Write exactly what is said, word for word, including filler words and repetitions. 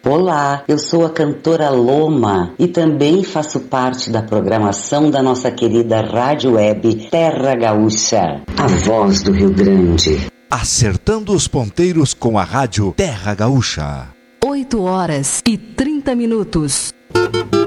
Olá, eu sou a cantora Loma e também faço parte da programação da nossa querida rádio web Terra Gaúcha, a voz do Rio Grande. Acertando os ponteiros com a rádio Terra Gaúcha. oito horas e trinta minutos.